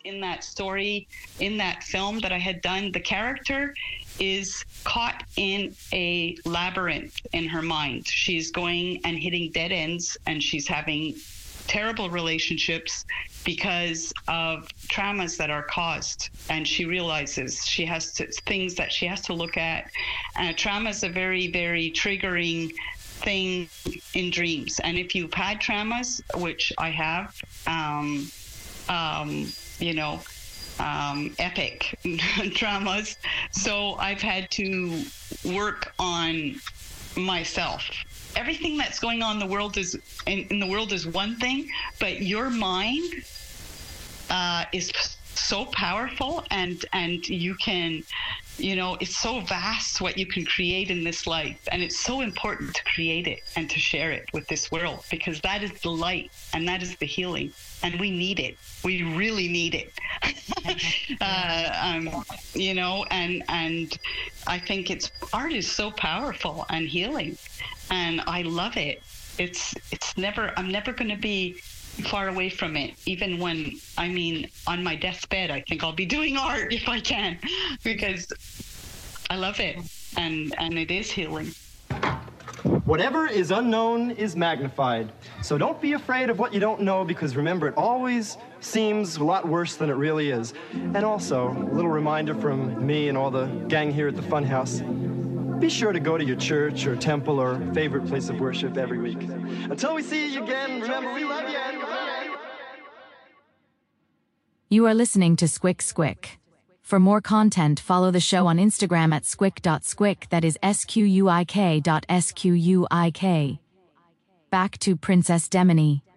in that story, in that film that I had done, the character is caught in a labyrinth in her mind. She's going and hitting dead ends, and she's having terrible relationships because of traumas that are caused, and she realizes she has to things that she has to look at. Trauma is a very, very triggering thing in dreams, and if you've had traumas, which I have, epic traumas, so I've had to work on myself. Everything that's going on in the world is one thing, but your mind is so powerful, and you can, it's so vast what you can create in this life, and it's so important to create it and to share it with this world, because that is the light and that is the healing, and we need it. We really need it. And I think art is so powerful and healing, and I love it. I'm never going to be far away from it. Even when, on my deathbed, I think I'll be doing art if I can, because I love it, and it is healing. Whatever is unknown is magnified. So don't be afraid of what you don't know, because remember, it always seems a lot worse than it really is. And also, a little reminder from me and all the gang here at the Funhouse: be sure to go to your church or temple or favorite place of worship every week. Until we see you again, remember, we love you. You are listening to Squick Squick. For more content, follow the show on Instagram at squick.squick, that is squik.squik. Back to Princess Demony.